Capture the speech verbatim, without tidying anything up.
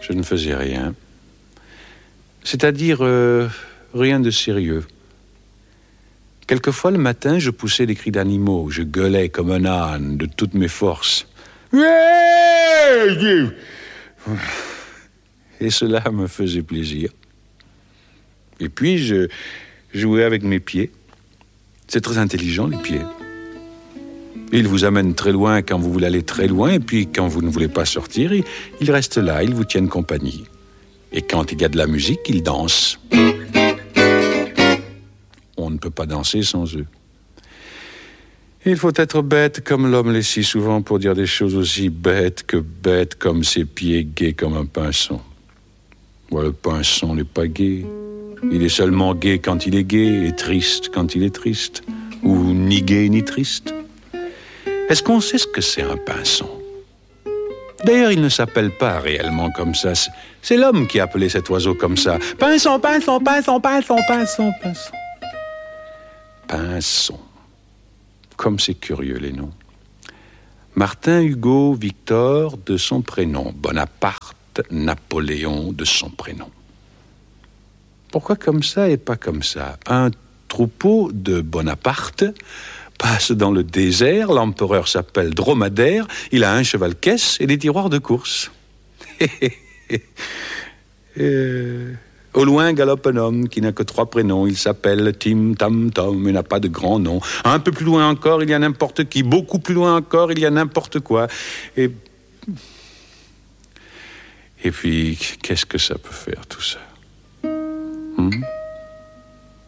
je ne faisais rien. C'est-à-dire euh, rien de sérieux. Quelquefois, le matin, je poussais des cris d'animaux. Je gueulais comme un âne de toutes mes forces. Et cela me faisait plaisir. Et puis, je jouais avec mes pieds. C'est très intelligent, les pieds. Ils vous amènent très loin quand vous voulez aller très loin, et puis quand vous ne voulez pas sortir, ils restent là, ils vous tiennent compagnie. Et quand il y a de la musique, ils dansent. On ne peut pas danser sans eux. Il faut être bête comme l'homme l'est si souvent pour dire des choses aussi bêtes que bêtes comme ses pieds gais comme un pinson. Ouais, le pinson n'est pas gai. Il est seulement gai quand il est gai et triste quand il est triste. Ou ni gai ni triste. Est-ce qu'on sait ce que c'est un pinson? D'ailleurs, il ne s'appelle pas réellement comme ça. C'est l'homme qui a appelé cet oiseau comme ça. Pinson, pinson, pinson, pinson, pinson, pinson. Pinson. Comme c'est curieux, les noms. Martin, Hugo, Victor, de son prénom. Bonaparte, Napoléon, de son prénom. Pourquoi comme ça et pas comme ça? Un troupeau de Bonaparte passe dans le désert, l'empereur s'appelle Dromadaire, il a un cheval-caisse et des tiroirs de course. euh, au loin galope un homme qui n'a que trois prénoms, il s'appelle Tim Tam Tom, mais n'a pas de grand nom. Un peu plus loin encore, il y a n'importe qui, beaucoup plus loin encore, il y a n'importe quoi. Et, et puis, qu'est-ce que ça peut faire tout ça? Hmm?